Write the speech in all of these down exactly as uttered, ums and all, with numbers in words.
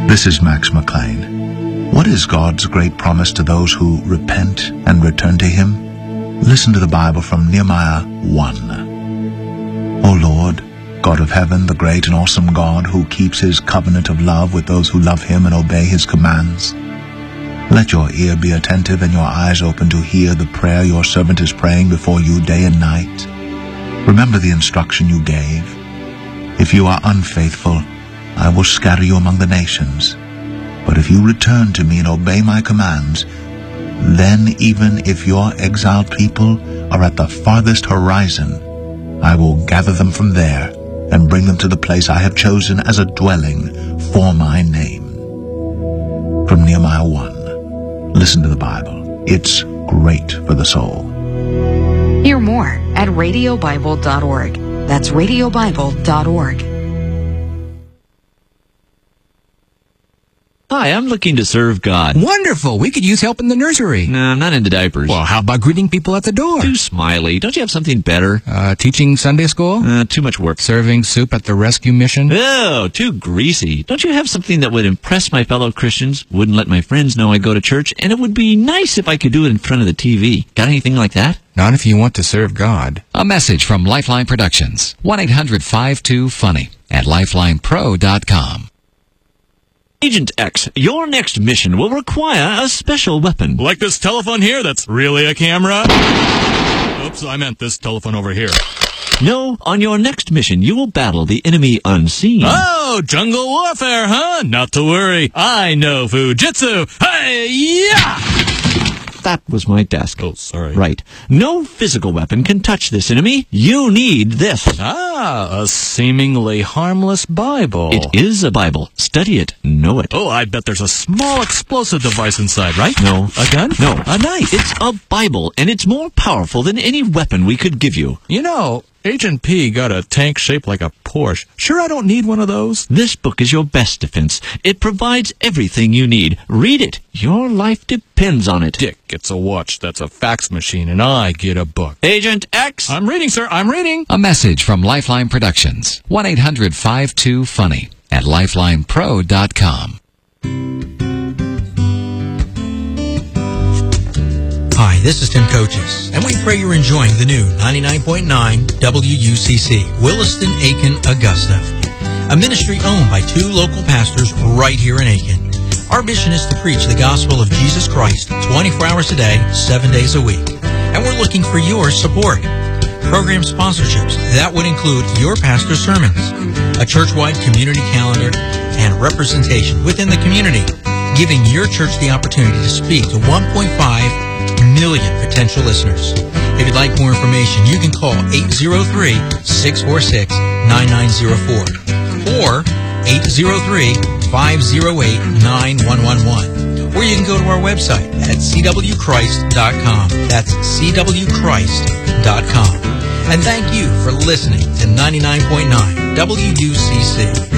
This is Max McLean. What is God's great promise to those who repent and return to Him? Listen to the Bible from Nehemiah one. O Lord, God of heaven, the great and awesome God who keeps His covenant of love with those who love Him and obey His commands, let your ear be attentive and your eyes open to hear the prayer your servant is praying before you day and night. Remember the instruction you gave. If you are unfaithful, I will scatter you among the nations. But if you return to me and obey my commands, then even if your exiled people are at the farthest horizon, I will gather them from there and bring them to the place I have chosen as a dwelling for my name. From Nehemiah one. Listen to the Bible. It's great for the soul. Hear more at radio bible dot org. That's radio bible dot org. Hi, I'm looking to serve God. Wonderful. We could use help in the nursery. No, I'm not into diapers. Well, how about greeting people at the door? Too smiley. Don't you have something better? Uh, teaching Sunday school? Uh, too much work. Serving soup at the rescue mission? Oh, too greasy. Don't you have something that would impress my fellow Christians, wouldn't let my friends know I go to church, and it would be nice if I could do it in front of the T V? Got anything like that? Not if you want to serve God. A message from Lifeline Productions. one eight hundred five two funny at lifeline pro dot com. Agent X, your next mission will require a special weapon. Like this telephone here that's really a camera? Oops, I meant this telephone over here. No, on your next mission, you will battle the enemy unseen. Oh, jungle warfare, huh? Not to worry. I know Fujitsu. Hey, yeah! That was my desk. Oh, sorry. Right. No physical weapon can touch this enemy. You need this. Ah, a seemingly harmless Bible. It is a Bible. Study it. Know it. Oh, I bet there's a small explosive device inside, right? No. A gun? No. A knife. It's a Bible, and it's more powerful than any weapon we could give you. You know, Agent P got a tank shaped like a Porsche. Sure I don't need one of those? This book is your best defense. It provides everything you need. Read it. Your life depends on it. Dick gets a watch that's a fax machine, and I get a book. Agent X! I'm reading, sir. I'm reading. A message from Lifeline Productions. one eight hundred five two funny at lifeline pro dot com. Hi, this is Tim Coaches, and we pray you're enjoying the new ninety-nine point nine W U C C, Williston, Aiken, Augusta, a ministry owned by two local pastors right here in Aiken. Our mission is to preach the gospel of Jesus Christ twenty-four hours a day, seven days a week, and we're looking for your support. Program sponsorships, that would include your pastor's sermons, a church-wide community calendar, and representation within the community, giving your church the opportunity to speak to one point five million potential listeners. If you'd like more information, you can call eight zero three, six four six, nine nine zero four or eight zero three, five zero eight, nine one one one. Or you can go to our website at c w christ dot com. That's c w christ dot com. And thank you for listening to ninety-nine point nine W U C C.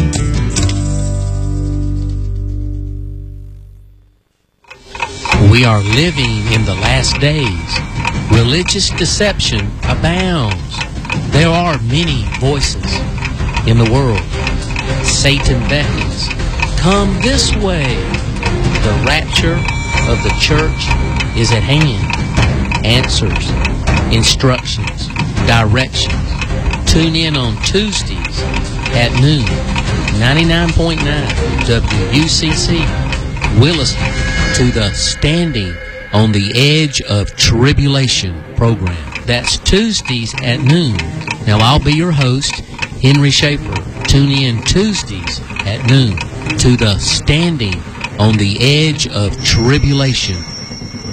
We are living in the last days. Religious deception abounds. There are many voices in the world. Satan beckons, come this way. The rapture of the church is at hand. Answers, instructions, directions. Tune in on Tuesdays at noon. ninety-nine point nine W U C C, Williston, to the Standing on the Edge of Tribulation program. That's Tuesdays at noon. Now, I'll be your host, Henry Schaefer. Tune in Tuesdays at noon to the Standing on the Edge of Tribulation